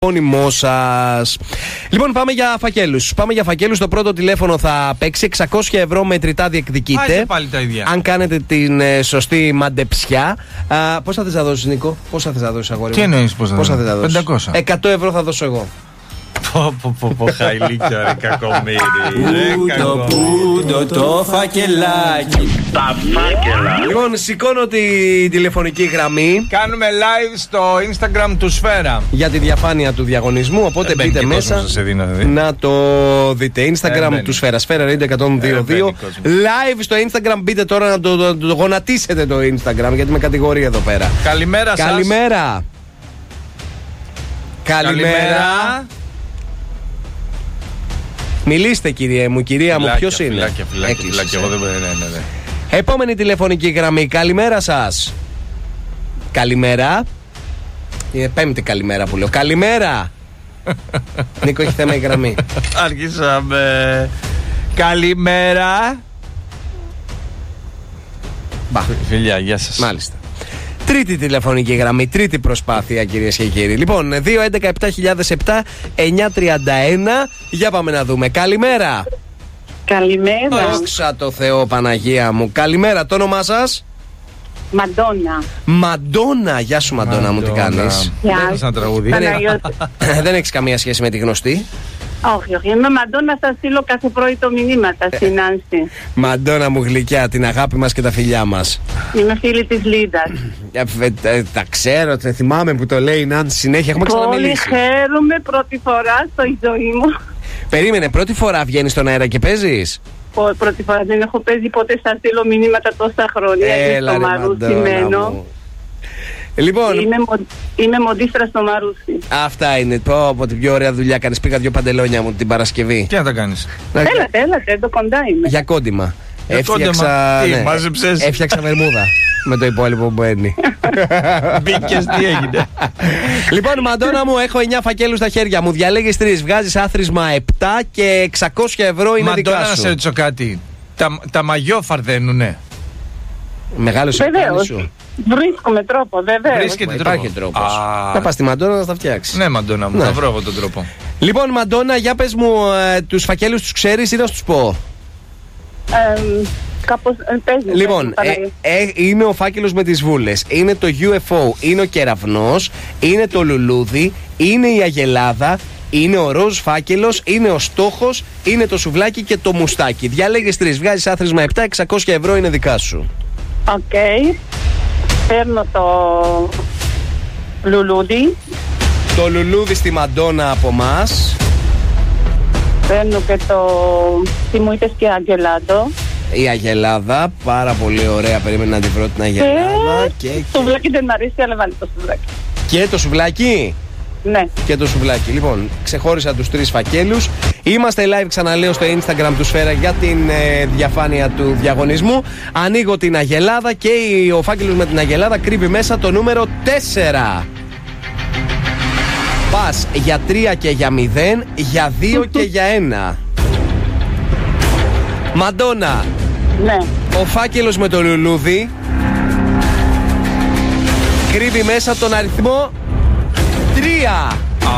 επώνυμό σας. Λοιπόν, πάμε για φακέλους. Το πρώτο τηλέφωνο θα παίξει 600 ευρώ μετρητά διεκδικείται. Πάλι τα ίδια. Αν κάνετε την σωστή μαντεψιά. Πώς θα θες να δώσεις, Νίκο? Πώς θα θες να δώσεις, αγόρι μου? Τι εννοείς πώς θα θες να δώσεις? 500. 100 ευρώ θα δώσω εγώ. Πω, χαϊλίκια ρε κακομοίρη. Πούντο το φακελάκι. Τα φάκελα. Λοιπόν, σηκώνω τη τηλεφωνική γραμμή. Κάνουμε live στο Instagram του Σφαίρα για τη διαφάνεια του διαγωνισμού. Οπότε μπείτε μέσα να το δείτε. Instagram του Σφαίρα. Σφαίρα Radio 102.2. Live στο Instagram. Μπείτε τώρα να το γονατίσετε το Instagram, γιατί με κατηγορεί εδώ πέρα. Καλημέρα σας. Καλημέρα. Μιλήστε, κυρία μου, ποιος είναι? Φυλάκια, εγώ δεν. Επόμενη τηλεφωνική γραμμή. Καλημέρα σας. Καλημέρα. Είναι πέμπτη καλημέρα που λέω. Καλημέρα. Νίκο, έχει θέμα η γραμμή. Άρχισαμε. Καλημέρα. Φιλιά, γεια σας. Μάλιστα. Τρίτη τηλεφωνική γραμμή, τρίτη προσπάθεια, κυρίες και κύριοι. Λοιπόν, 2-11-7007-931. Για πάμε να δούμε. Καλημέρα. Καλημέρα. Δόξα τω Θεώ, Παναγία μου. Καλημέρα, το όνομά σας? Μαντόνα. Γεια σου, Μαντόνα μου, τι κάνεις? Ένα τραγούδι. Δεν έχεις καμία σχέση με τη γνωστή? Όχι. Είμαι Μαντόνα, θα στείλω κάθε πρωί το μηνύματα στην Άνση. Μαντόνα μου γλυκιά, την αγάπη μας και τα φιλιά μας. Είμαι φίλη της Λίντας. Τα ξέρω, θυμάμαι που το λέει η Νάνση συνέχεια. Έχουμε ξαναμιλήσει. Πολύ χαίρομαι, πρώτη φορά στη ζωή μου. Περίμενε, πρώτη φορά βγαίνεις στον αέρα και παίζεις? Πρώτη φορά, δεν έχω παίζει ποτέ, σας στείλω μηνύματα τόσα χρόνια. Έλα, στο Μαρούσι. Λοιπόν, είμαι μοντίστρα στο Μαρούσι. αυτά είναι. Πω, την πιο ωραία δουλειά κάνεις. Πήγα 2 παντελόνια μου την Παρασκευή. Τι να τα κάνεις? Έλατε, εδώ κοντά είμαι. Για κόντιμα. Έφτιαξα βερμούδα με το υπόλοιπο που μπαίνει. Μπήκες, τι έγινε? Λοιπόν, Μαντόνα μου, έχω 9 φακέλους στα χέρια μου. Διαλέγεις 3, βγάζεις άθροισμα 7 και 600 ευρώ είναι δικά σου. Μαντόνα, να σε ρωτήσω κάτι. Τα μαγιό φαρδένουνε? Μεγάλο βεβαίως. σου. Βρίσκουμε τρόπο, βεβαίως. Υπάρχει τρόπος. Θα πας στη Μαντόνα να τα φτιάξεις. Ναι, Μαντόνα μου, θα βρω εγώ τον τρόπο. Λοιπόν, Μαντόνα, για πες μου, τους φακέλους τους ξέρεις ή να τους πω? Κάπως παίζει. Λοιπόν, είναι ο φάκελος με τις βούλες, είναι το UFO, είναι ο κεραυνός, είναι το λουλούδι, είναι η αγελάδα, είναι ο ροζ φάκελος, είναι ο στόχος, είναι το σουβλάκι και το μουστάκι. Διαλέγεις 3, βγάζεις άθροισμα 7, 600 ευρώ είναι δικά σου. Οκ. Παίρνω το λουλούδι. Το λουλούδι στη Μαντόνα από μας. Παίρνω και το... τι μου είπες, και αγελάδο. Η αγελάδα, πάρα πολύ ωραία. Περίμενα να την βρω την αγελάδα. Το σουβλάκι δεν μ' αρέσει, αλλά βάλει το σουβλάκι. Και το σουβλάκι. Ναι. Και το σουβλάκι. Λοιπόν, ξεχώρισα τους 3 φακέλους. Είμαστε live, ξαναλέω, στο Instagram του Σφαίρα για την διαφάνεια του διαγωνισμού. Ανοίγω την αγελάδα και ο φάκελος με την αγελάδα κρύβει μέσα το νούμερο 4. Πας για 3 και για 0, για 2 και για 1. Μαντόνα. Ναι. Ο φάκελος με το λουλούδι κρύβει μέσα τον αριθμό 3.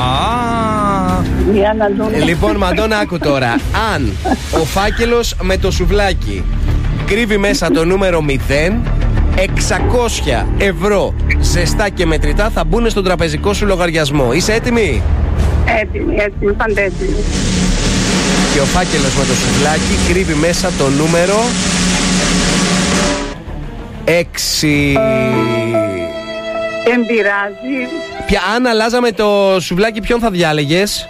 Για να δούμε. Λοιπόν, Μαντόνα, άκου τώρα. Αν ο φάκελος με το σουβλάκι κρύβει μέσα το νούμερο 0, 600 ευρώ ζεστά και μετρητά θα μπουν στον τραπεζικό σου λογαριασμό. Είσαι έτοιμη? Έτοιμη, παντέτοιμη. Και ο φάκελος με το σουβλάκι κρύβει μέσα το νούμερο 6. Δεν πειράζει. Αν αλλάζαμε το σουβλάκι, ποιον θα διάλεγες?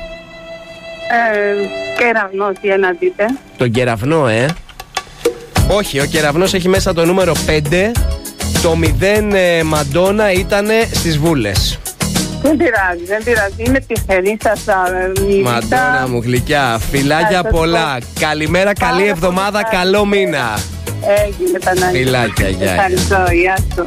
Κεραυνός, για να δείτε. Τον κεραυνό, Όχι, ο κεραυνός έχει μέσα το νούμερο 5. Το 0, Μαντόνα, ήταν στις βούλες. Δεν πειράζει. Είμαι τυχερή, σας μίλησα. Μαντόνα μου γλυκιά, φιλάκια πολλά. Καλημέρα, καλή εβδομάδα, καλό μήνα. Έγινε, Παναγία. Φιλάκια, γεια. Ευχαριστώ, γεια σου.